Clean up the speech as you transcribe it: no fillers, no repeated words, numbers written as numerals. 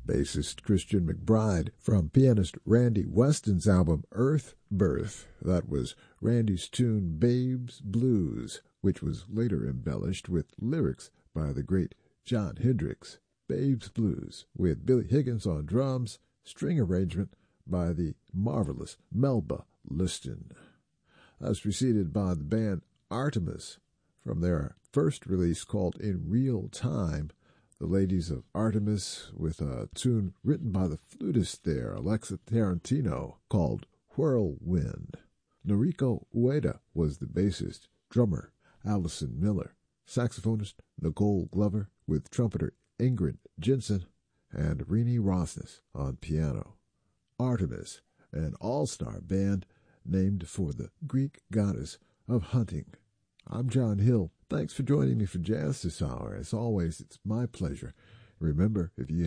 bassist Christian McBride from pianist Randy Weston's album Earth Birth. That was Randy's tune Babe's Blues, which was later embellished with lyrics by the great John Hendricks. Babe's Blues, with Billy Higgins on drums, string arrangement by the marvelous Melba Liston. That was preceded by the band Artemis from their first release called In Real Time. The ladies of Artemis with a tune written by the flutist there, Alexa Tarantino, called Whirlwind. Noriko Ueda was the bassist, drummer Allison Miller, saxophonist Nicole Glover with trumpeter Ingrid Jensen, and Rini Rosnes on piano. Artemis, an all-star band named for the Greek goddess of hunting. I'm John Hill. Thanks for joining me for Jazz this hour. As always, it's my pleasure. Remember, if you